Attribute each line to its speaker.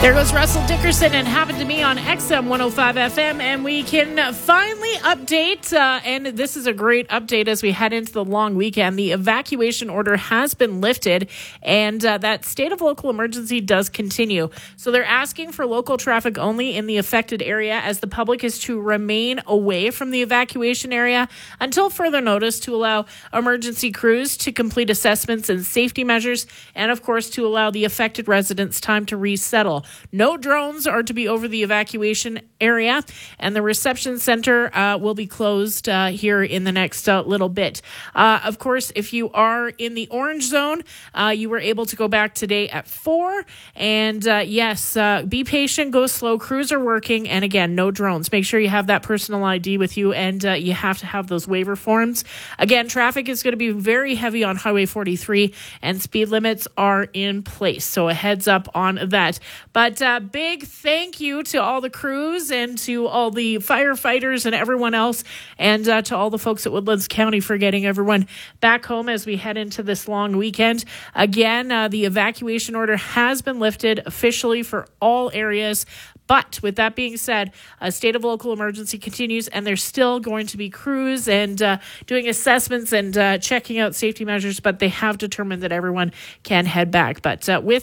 Speaker 1: There goes Russell Dickerson and Happened to Me on XM 105 FM, and we can finally update, and this is a great update as we head into the long weekend. The evacuation order has been lifted, and that state of local emergency does continue. So they're asking for local traffic only in the affected area, as the public is to remain away from the evacuation area until further notice, to allow emergency crews to complete assessments and safety measures, and of course to allow the affected residents time to resettle. No drones are to be over the evacuation area, and the reception center will be closed here in the next little bit. Of course, if you are in the orange zone, you were able to go back today at 4. And yes, be patient, go slow. Crews are working. And again, no drones. Make sure you have that personal ID with you, and you have to have those waiver forms. Again, traffic is going to be very heavy on Highway 43, and speed limits are in place. So a heads up on that. But big thank you to all the crews and to all the firefighters and everyone else, and to all the folks at Woodlands County for getting everyone back home as we head into this long weekend. Again, the evacuation order has been lifted officially for all areas. But with that being said, a state of local emergency continues, and there's still going to be crews and doing assessments and checking out safety measures, but they have determined that everyone can head back. But with